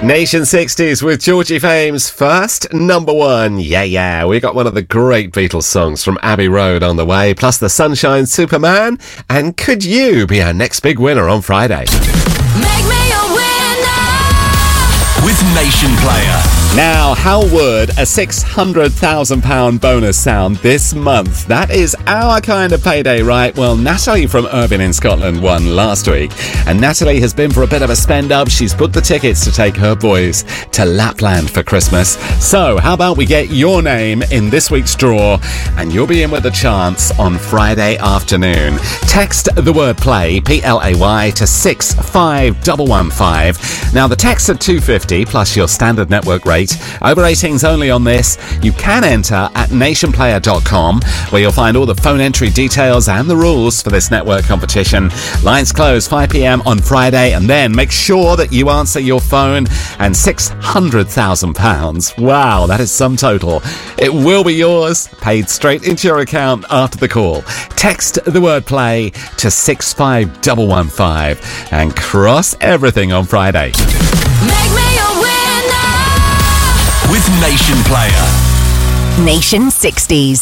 Nation 60s with Georgie Fame's first number one. Yeah. We got one of the great Beatles songs from Abbey Road on the way, plus the Sunshine Superman. And could you be our next big winner on Friday? Make me a winner with Nation Player. Now, how would a £600,000 bonus sound this month? That is our kind of payday, right? Well, Natalie from Irvine in Scotland won last week, and Natalie has been for a bit of a spend-up. She's booked the tickets to take her boys to Lapland for Christmas. So, how about we get your name in this week's draw, and you'll be in with a chance on Friday afternoon. Text the word play, PLAY, to 65115. Now, the texts are $2.50 plus your standard network rate. Over 18s only on this. You can enter at nationplayer.com, where you'll find all the phone entry details and the rules for this network competition. Lines close 5 p.m. on Friday, and then make sure that you answer your phone, and £600,000. Wow, that is some total. It will be yours, paid straight into your account after the call. Text the word play to 65115 and cross everything on Friday. Make me a winner with Nation Player. Nation 60s.